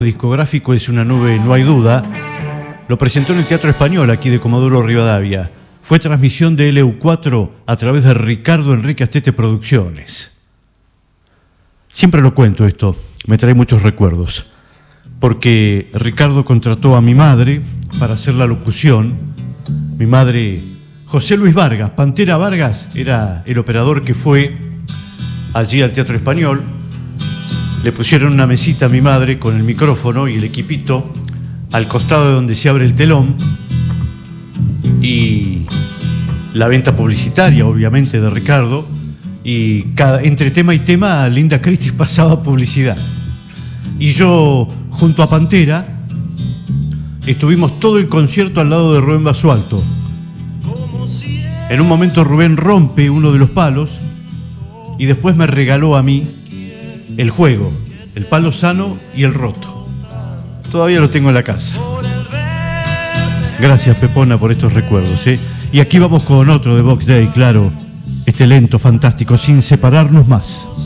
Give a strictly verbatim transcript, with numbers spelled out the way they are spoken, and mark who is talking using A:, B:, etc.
A: discográfico Es una nube, no hay duda. Lo presentó en el Teatro Español, aquí de Comodoro Rivadavia. Fue transmisión de L U cuatro a través de Ricardo Enrique Astete Producciones. Siempre lo cuento esto, me trae muchos recuerdos, porque Ricardo contrató a mi madre para hacer la locución. Mi madre, José Luis Vargas, Pantera Vargas, era el operador que fue allí al Teatro Español. Le pusieron una mesita a mi madre con el micrófono y el equipito al costado de donde se abre el telón, y la venta publicitaria, obviamente, de Ricardo, y cada, entre tema y tema, Linda Christie pasaba publicidad. Y yo, junto a Pantera, estuvimos todo el concierto al lado de Rubén Basualto. En un momento Rubén rompe uno de los palos y después me regaló a mí el juego, el palo sano y el roto. Todavía lo tengo en la casa. Gracias, Pepona, por estos recuerdos, ¿eh? Y aquí vamos con otro de Box Day, claro. Este lento, fantástico, Sin separarnos más.